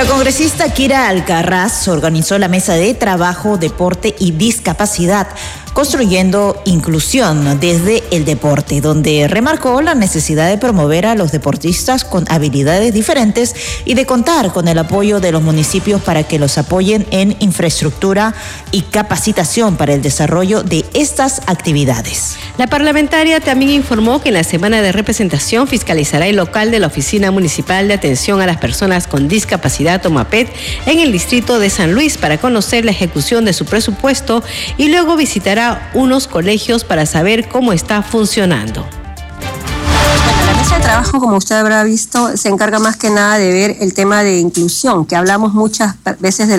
La congresista Kira Alcaraz organizó la mesa de trabajo, deporte y discapacidad, construyendo inclusión desde el deporte, donde remarcó la necesidad de promover a los deportistas con habilidades diferentes y de contar con el apoyo de los municipios para que los apoyen en infraestructura y capacitación para el desarrollo de estas actividades. La parlamentaria también informó que en la semana de representación fiscalizará el local de la Oficina Municipal de Atención a las Personas con Discapacidad, OMAPED, en el distrito de San Luis para conocer la ejecución de su presupuesto y luego visitará unos colegios para saber cómo está funcionando. La mesa de trabajo, como usted habrá visto, se encarga más que nada de ver el tema de inclusión, que hablamos muchas veces de